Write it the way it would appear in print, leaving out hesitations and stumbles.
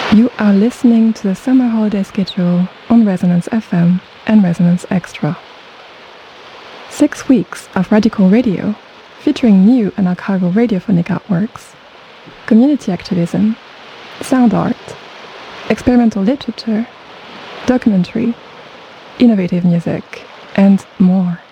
You are listening to the summer holiday schedule on Resonance FM and Resonance Extra. 6 weeks of radical radio featuring new and archival radiophonic artworks, community activism, sound art, experimental literature, documentary, innovative music, and more.